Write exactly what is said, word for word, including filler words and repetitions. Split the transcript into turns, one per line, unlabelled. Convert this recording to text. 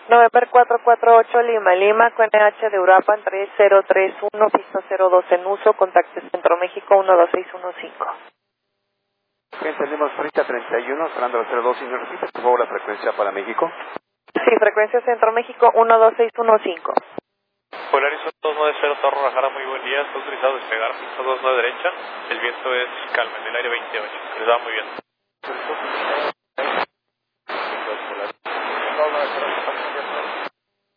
November cuatro cuatro ocho Lima, Lima, Q N H de Uruapan tres cero tres uno, piso cero dos en uso, contacto Centro México uno dos seis uno cinco.
Entendemos ahorita treinta y uno, sonando la cero dos, y me repite por favor la frecuencia para México.
Sí, frecuencia Centro México uno dos seis uno cinco.
Polaris dos nueve cero, Torre Guadalajara, muy buen día, está autorizado a despegar, pista dos nueve derecha, el viento es calma, en el aire veintiocho, les va muy bien.